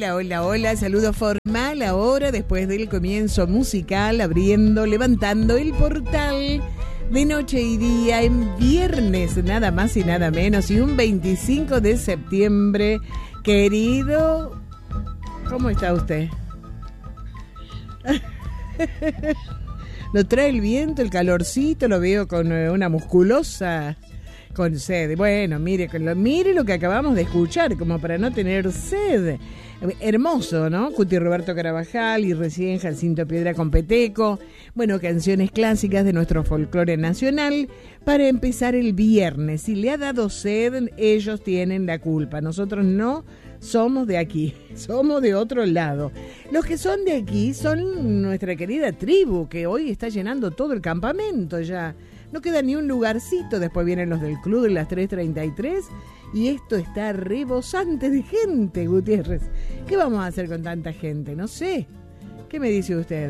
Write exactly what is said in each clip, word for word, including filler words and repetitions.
Hola, hola, hola, saludo formal ahora después del comienzo musical, abriendo, levantando el portal de noche y día en viernes, nada más y nada menos, y un veinticinco de septiembre. Querido, ¿cómo está usted? Lo trae el viento, el calorcito, lo veo con una musculosa, con sed. Bueno, mire, mire lo que acabamos de escuchar, como para no tener sed. Hermoso, ¿no? Cuti Roberto Carabajal y recién Jacinto Piedra con Peteco. Bueno, canciones clásicas de nuestro folclore nacional para empezar el viernes. Si le ha dado sed, ellos tienen la culpa. Nosotros no somos de aquí, somos de otro lado. Los que son de aquí son nuestra querida tribu, que hoy está llenando todo el campamento ya. No queda ni un lugarcito. Después vienen los del club de las tres treinta y tres y esto está rebosante de gente, Gutiérrez. ¿Qué vamos a hacer con tanta gente? No sé. ¿Qué me dice usted?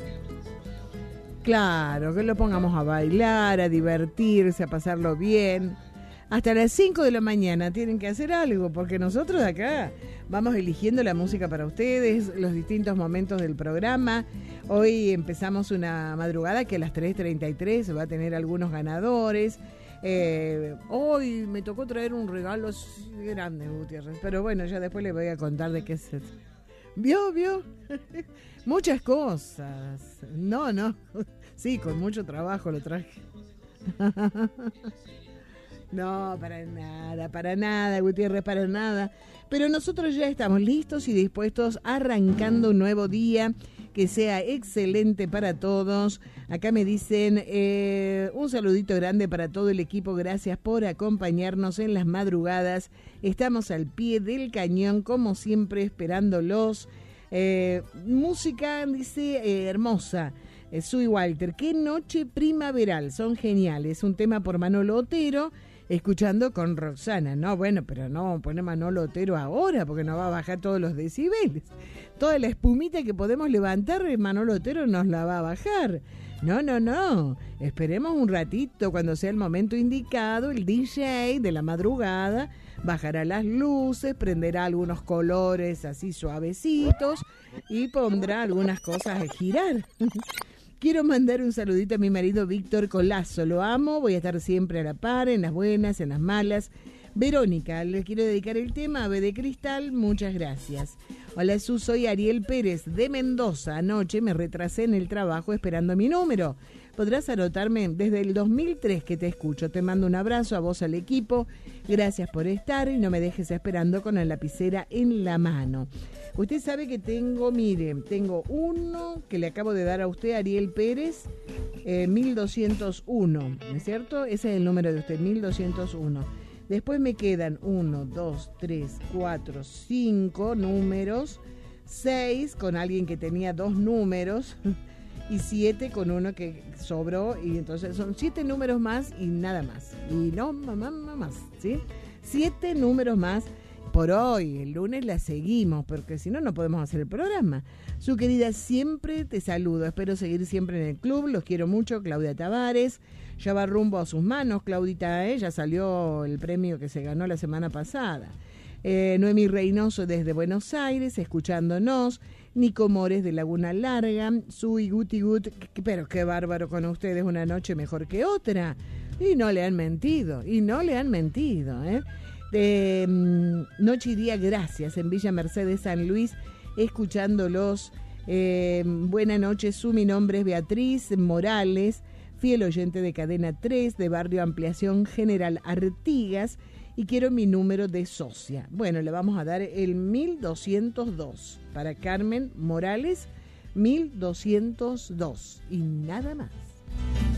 Claro, que lo pongamos a bailar, a divertirse, a pasarlo bien. Hasta las cinco de la mañana tienen que hacer algo, porque nosotros acá vamos eligiendo la música para ustedes, los distintos momentos del programa. Hoy empezamos una madrugada que a las tres treinta y tres va a tener algunos ganadores. Eh, hoy me tocó traer un regalo grande, Gutiérrez, pero bueno, ya después les voy a contar de qué se... ¿Vio, vio? Muchas cosas. No, no. Sí, con mucho trabajo lo traje. No, para nada, para nada, Gutiérrez, para nada. Pero nosotros ya estamos listos y dispuestos, arrancando un nuevo día que sea excelente para todos. Acá me dicen eh, un saludito grande para todo el equipo. Gracias por acompañarnos en las madrugadas. Estamos al pie del cañón, como siempre, esperándolos. Eh, música, dice, eh, hermosa. Eh, Sui Walter, qué noche primaveral, son geniales. Un tema por Manolo Otero. Escuchando con Roxana, no, bueno, pero no pone Manolo Otero ahora, porque nos va a bajar todos los decibeles. Toda la espumita que podemos levantar, Manolo Otero nos la va a bajar. No, no, no, esperemos un ratito, cuando sea el momento indicado, el D J de la madrugada bajará las luces, prenderá algunos colores así suavecitos y pondrá algunas cosas a girar. Quiero mandar un saludito a mi marido Víctor Colazo, lo amo, voy a estar siempre a la par, en las buenas, en las malas. Verónica, le quiero dedicar el tema Ave de Cristal, muchas gracias. Hola Su, soy Ariel Pérez de Mendoza, anoche me retrasé en el trabajo esperando mi número. Podrás anotarme desde el dos mil tres que te escucho, te mando un abrazo a vos, al equipo, gracias por estar y no me dejes esperando con la lapicera en la mano. Usted sabe que tengo, mire, tengo uno que le acabo de dar a usted, Ariel Pérez, eh, mil doscientos uno, ¿no es cierto? Ese es el número de usted, mil doscientos uno. Después me quedan uno, dos, tres, cuatro, cinco números, seis con alguien que tenía dos números y siete con uno que sobró, y entonces son siete números más y nada más. Y no, mamá, mamá, más, ¿sí? Siete números más. Por hoy, el lunes la seguimos, porque si no, no podemos hacer el programa. Su querida, siempre te saludo. Espero seguir siempre en el club. Los quiero mucho, Claudia Tavares. Ya va rumbo a sus manos, Claudita. ¿eh? Ya salió el premio que se ganó la semana pasada. Eh, Noemí Reynoso desde Buenos Aires, escuchándonos. Nico Mores de Laguna Larga. Sui Guti Gut. Pero qué bárbaro con ustedes, una noche mejor que otra. Y no le han mentido, y no le han mentido, ¿eh? De um, Noche y Día, gracias, en Villa Mercedes, San Luis, escuchándolos. Eh, buena noche, Su, mi nombre es Beatriz Morales, fiel oyente de Cadena tres, de Barrio Ampliación General Artigas, y quiero mi número de socia. Bueno, le vamos a dar el mil doscientos dos para Carmen Morales, mil doscientos dos, y nada más.